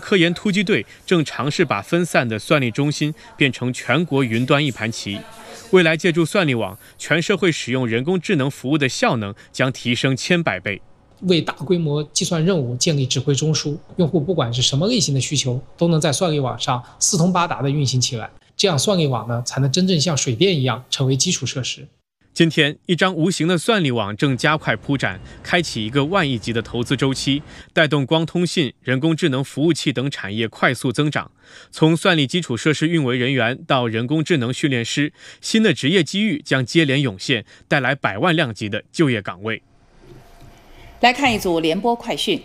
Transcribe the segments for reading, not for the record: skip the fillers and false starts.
科研突击队正尝试把分散的算力中心变成全国云端一盘棋。未来借助算力网，全社会使用人工智能服务的效能将提升千百倍。 为大规模计算任务建立指挥中枢，用户不管是什么类型的需求，都能在算力网上四通八达地运行起来。这样算力网呢，才能真正像水电一样成为基础设施。 今天，一张无形的算力网正加快铺展，开启一个万亿级的投资周期，带动光通信、人工智能服务器等产业快速增长。从算力基础设施运维人员到人工智能训练师，新的职业机遇将接连涌现，带来100万量级的就业岗位。 来看一组联播快讯。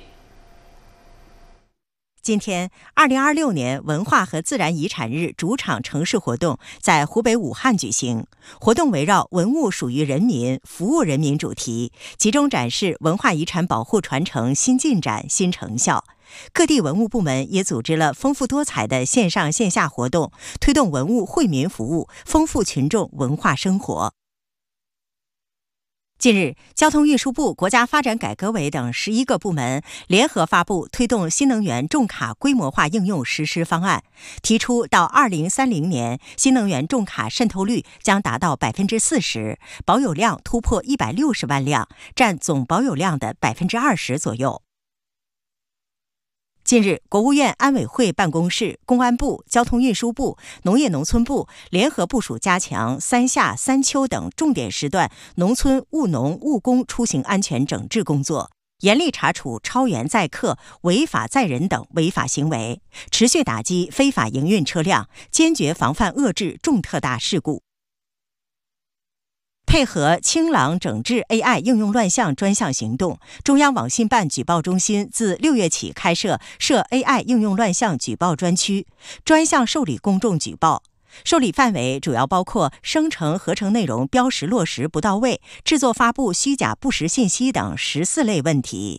今天，2026年文化和自然遗产日主场城市活动在湖北武汉举行。活动围绕“文物属于人民，服务人民”主题，集中展示文化遗产保护传承新进展、新成效。各地文物部门也组织了丰富多彩的线上线下活动，推动文物惠民服务，丰富群众文化生活。近日，交通运输部、国家发展改革委等11个部门联合发布推动新能源重卡规模化应用实施方案，提出到2030年，新能源重卡渗透率将达到40%，保有量突破160万辆，占总保有量的20%左右。近日，国务院安委会办公室、公安部、交通运输部、农业农村部联合部署加强三夏、三秋等重点时段农村务农务工出行安全整治工作，严厉查处超员载客、违法载人等违法行为，持续打击非法营运车辆，坚决防范遏制重特大事故。配合清朗整治 AI 应用乱象专项行动，中央网信办举报中心自6月起开设涉 AI 应用乱象举报专区，专项受理公众举报。受理范围主要包括生成合成内容标识落实不到位、制作发布虚假不实信息等14类问题。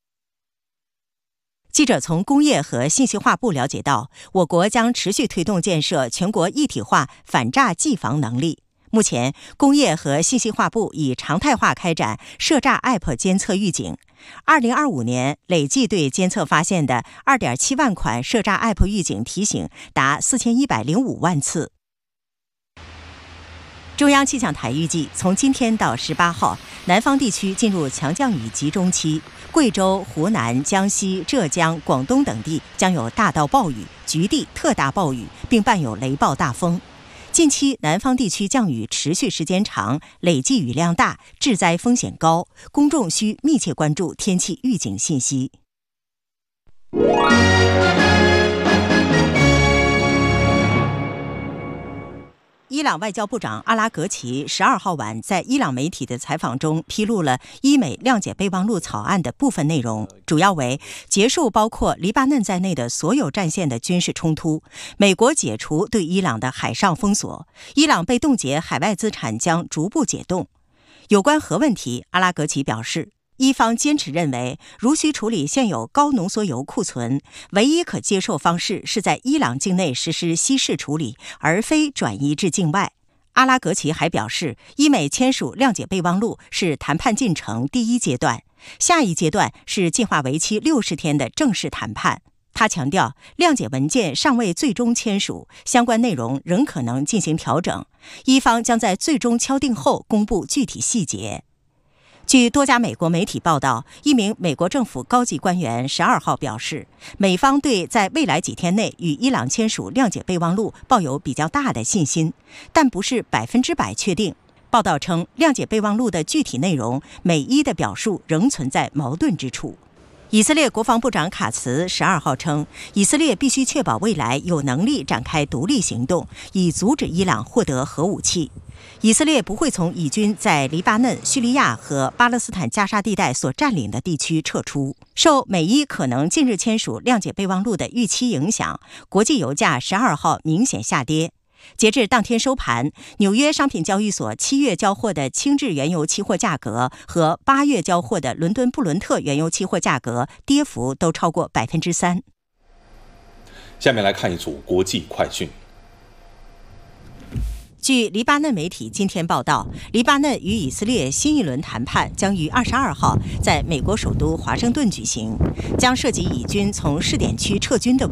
记者从工业和信息化部了解到，我国将持续推动建设全国一体化反诈技防能力。目前，工业和信息化部已常态化开展涉诈 App 监测预警。2025年累计对监测发现的2.7万款涉诈 App 预警提醒达4105万次。中央气象台预计，从今天到18号，南方地区进入强降雨集中期，贵州、湖南、江西、浙江、广东等地将有大到暴雨、局地特大暴雨，并伴有雷暴大风。近期南方地区降雨持续时间长，累计雨量大，致灾风险高，公众需密切关注天气预警信息。伊朗外交部长阿拉格齐12号晚在伊朗媒体的采访中披露了伊美谅解备忘录草案的部分内容，主要为结束包括黎巴嫩在内的所有战线的军事冲突，美国解除对伊朗的海上封锁，伊朗被冻结海外资产将逐步解冻。有关核问题，阿拉格齐表示，伊方坚持认为，如需处理现有高浓缩铀库存，唯一可接受方式是在伊朗境内实施稀释处理，而非转移至境外。阿拉格齐还表示，伊美签署谅解备忘录是谈判进程第一阶段，下一阶段是计划为期60天的正式谈判。他强调，谅解文件尚未最终签署，相关内容仍可能进行调整，伊方将在最终敲定后公布具体细节。据多家美国媒体报道，一名美国政府高级官员12号表示，美方对在未来几天内与伊朗签署谅解备忘录抱有比较大的信心，但不是100%确定。报道称，谅解备忘录的具体内容，美伊的表述仍存在矛盾之处。以色列国防部长卡茨12号称，以色列必须确保未来有能力展开独立行动，以阻止伊朗获得核武器。以色列不会从以军在黎巴嫩、叙利亚和巴勒斯坦加沙地带所占领的地区撤出。受美伊可能近日签署谅解备忘录的预期影响，国际油价12号明显下跌。截至当天收盘，纽约商品交易所7月交货的轻质原油期货价格和8月交货的伦敦布伦特原油期货价格跌幅都超过3%。 下面来看一组国际快讯。 据黎巴嫩媒体今天报道，黎巴嫩与以色列新一轮谈判将于22号在美国首都华盛顿举行，将涉及以军从试点区撤军的问题。